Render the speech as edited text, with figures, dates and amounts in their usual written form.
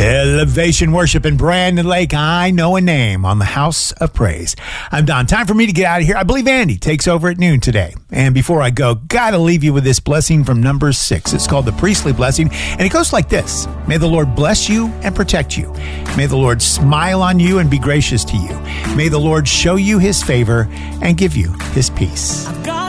Elevation Worship in Brandon Lake. I know a name on the House of Praise. I'm Don. Time for me to get out of here. I believe Andy takes over at noon today. And before I go, gotta leave you with this blessing from Numbers 6. It's called the priestly blessing, and it goes like this. May the Lord bless you and protect you. May the Lord smile on you and be gracious to you. May the Lord show you his favor and give you his peace.